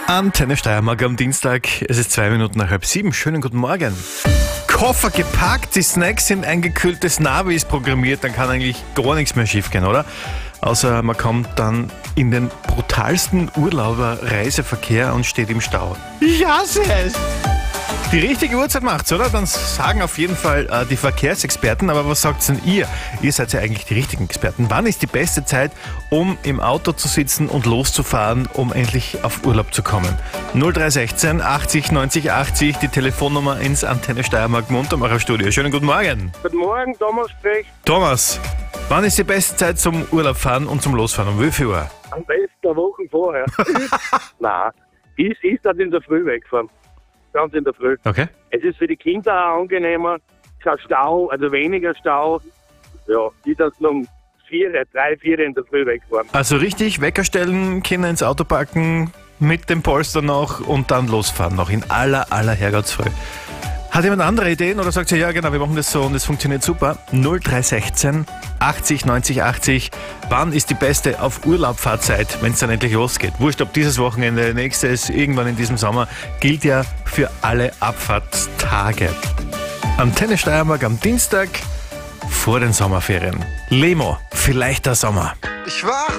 Antenne Steiermark am Dienstag. Es ist 2 Minuten nach 6:30. Schönen guten Morgen. Koffer gepackt, die Snacks sind eingekühlt, das Navi ist programmiert, dann kann eigentlich gar nichts mehr schiefgehen, oder? Außer man kommt dann in den brutalsten Urlauber-Reiseverkehr und steht im Stau. Ich hasse es! Die richtige Uhrzeit macht's, oder? Dann sagen auf jeden Fall die Verkehrsexperten. Aber was sagt denn ihr? Ihr seid ja eigentlich die richtigen Experten. Wann ist die beste Zeit, um im Auto zu sitzen und loszufahren, um endlich auf Urlaub zu kommen? 0316 80 90 80, die Telefonnummer ins Antenne Steiermark Montabacher Studio. Schönen guten Morgen. Guten Morgen, Thomas spricht. Thomas, wann ist die beste Zeit zum Urlaub fahren und zum Losfahren? Um wie viel Uhr? Am besten eine Woche vorher. Nein, ist dann in der Früh wegfahren. Ganz in der Früh. Okay. Es ist für die Kinder auch angenehmer. Kein Stau, also weniger Stau. Ja, die dann um 3, 4 in der Früh wegfahren. Also richtig, Wecker stellen, Kinder ins Auto packen, mit dem Polster noch und dann losfahren. Noch in aller Herrgottsfrüh. Hat jemand andere Ideen oder sagt ihr, ja genau, wir machen das so und es funktioniert super? 0316 80 90 80. Wann ist die beste auf Urlaubfahrzeit, wenn es dann endlich losgeht? Wurscht, ob dieses Wochenende, nächstes, irgendwann in diesem Sommer, gilt ja für alle Abfahrtstage. Antenne Steiermark am Dienstag vor den Sommerferien. Lemo, vielleicht der Sommer. Ich wach